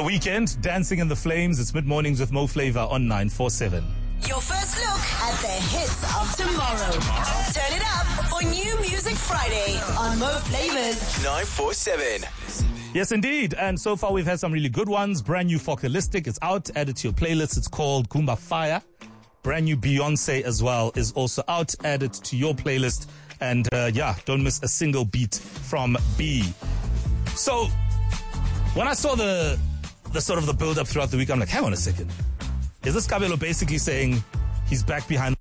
weekend, Dancing in the Flames. It's Mid-Mornings with Mo Flava on 947. Your first look at the hits of tomorrow. Turn it up for New Music Friday on Mo Flava's 947. Yes, indeed. And so far we've had some really good ones. Brand new Focalistic. It's out. Added to your playlist. It's called Goomba Fire. Brand new Beyonce as well is also out. Added to your playlist. And don't miss a single beat from B. So when I saw the sort of the build up throughout the week, I'm like, hang on a second. Is this Kabelo basically saying he's back behind